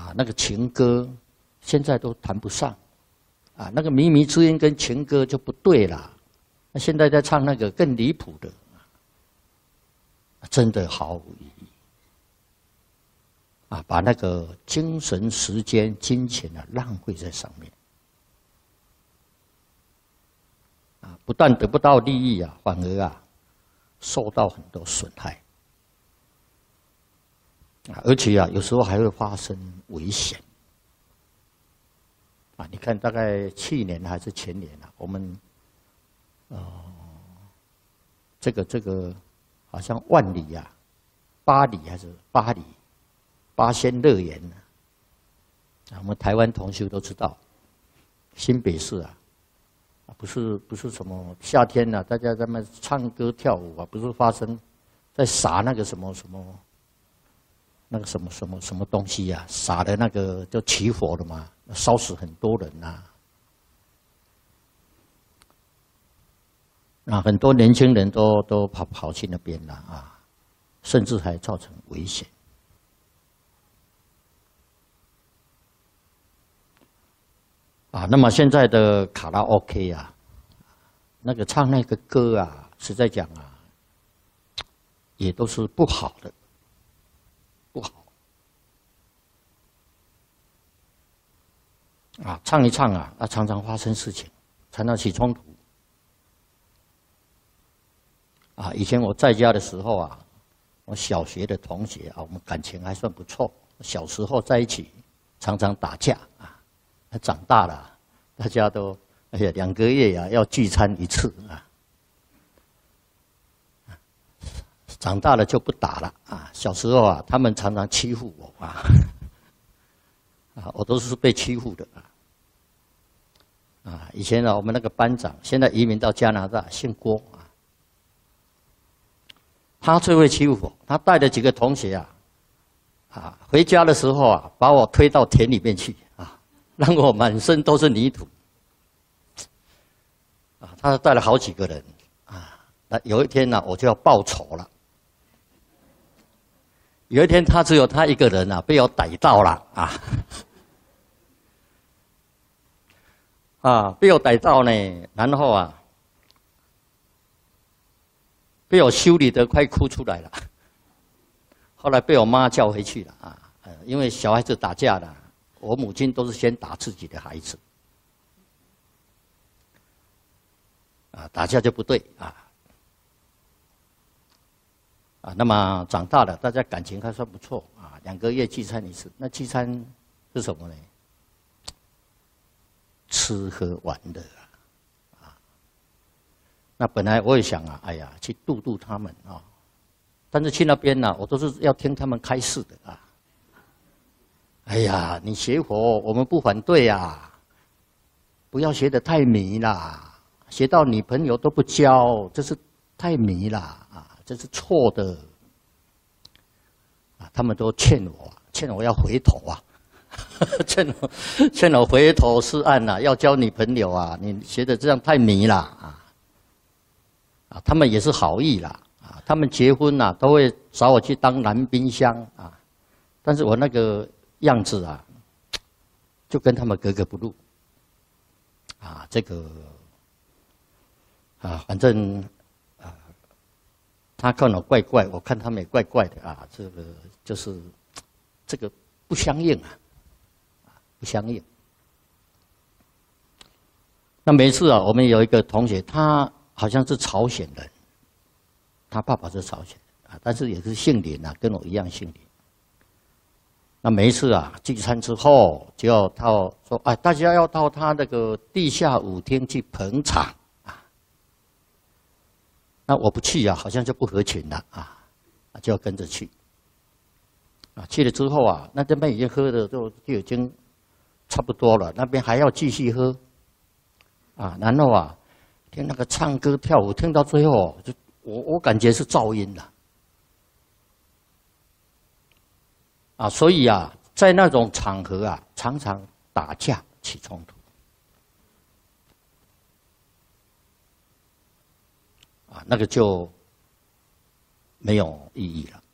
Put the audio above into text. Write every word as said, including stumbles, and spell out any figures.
啊，那个情歌现在都谈不上，啊，那个靡靡之音跟情歌就不对了。那现在在唱那个更离谱的，真的毫无意义。啊，把那个精神、时间、金钱啊浪费在上面，啊，不但得不到利益啊，反而啊受到很多损害。啊，而且啊，有时候还会发生危险。啊，你看，大概去年还是前年啊，我们，呃，这个这个，好像万里啊，巴黎还是巴黎，八仙乐园呢，啊，我们台湾同学都知道，新北市啊，不是不是什么夏天啊，大家在那唱歌跳舞啊，不是发生在撒那个什么什么。那个什么什么什么东西呀、啊，撒的那个就起火了嘛，烧死很多人呐、啊。啊，很多年轻人都都跑跑去那边了啊，甚至还造成危险。啊，那么现在的卡拉 OK 啊，那个唱那个歌啊，实在讲啊，也都是不好的。不好啊，唱一唱啊，啊，常常发生事情，常常起冲突啊。以前我在家的时候啊，我小学的同学啊，我们感情还算不错。小时候在一起，常常打架啊。长大了，大家都哎呀，两个月呀、啊、要聚餐一次啊。长大了就不打了啊！小时候啊，他们常常欺负我啊，啊，我都是被欺负的啊。啊，以前呢，我们那个班长现在移民到加拿大，姓郭啊，他最会欺负我。他带着几个同学啊，啊，回家的时候啊，把我推到田里面去啊，让我满身都是泥土。啊，他带了好几个人啊，那有一天呢、啊，我就要报仇了。有一天，他只有他一个人啊，被我逮到了啊！啊，被我逮到呢，然后啊，被我修理得快哭出来了。后来被我妈叫回去了啊，因为小孩子打架的，我母亲都是先打自己的孩子，啊，打架就不对啊。啊，那么长大了，大家感情还算不错啊，两个月聚餐一次。那聚餐是什么呢？吃喝玩乐啊。啊，那本来我也想啊，哎呀，去度度他们啊，但是去那边呢、啊，我都是要听他们开示的啊。哎呀，你学佛，我们不反对呀、啊，不要学得太迷啦，学到女朋友都不交，这是太迷啦。这是错的，啊！他们都劝我，劝我要回头啊，劝我劝我回头是岸呐、啊，要交女朋友啊！你学的这样太迷了啊！啊，他们也是好意啦，啊，他们结婚呐、啊、都会找我去当男冰箱啊，但是我那个样子啊，就跟他们格格不入，啊，这个啊，反正。他看我怪怪，我看他们也怪怪的啊，这个就是这个不相应啊，不相应。那每次啊，我们有一个同学，他好像是朝鲜人，他爸爸是朝鲜人啊，但是也是姓林啊，跟我一样姓林。那每一次啊，聚餐之后就要到说，哎，大家要到他那个地下舞厅去捧场。那我不去啊，好像就不合群了啊，就要跟着去。啊，去了之后啊，那这边已经喝的就就已经差不多了，那边还要继续喝，啊，然后啊，听那个唱歌跳舞，听到最后，就我我感觉是噪音了，啊，所以啊，在那种场合啊，常常打架起冲突。啊，那个就没有意义了。